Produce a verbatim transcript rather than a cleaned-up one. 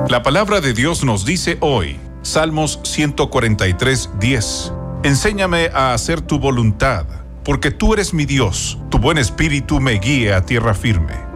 La palabra de Dios nos dice hoy, Salmos ciento cuarenta y tres, diez. Enséñame a hacer tu voluntad, porque tú eres mi Dios, tu buen espíritu me guíe a tierra firme.